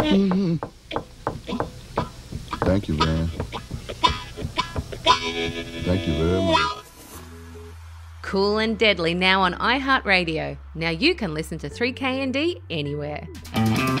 Mm-hmm. Thank you, Van. Thank you very much. Cool and Deadly now on iHeartRadio. Now you can listen to 3KND anywhere.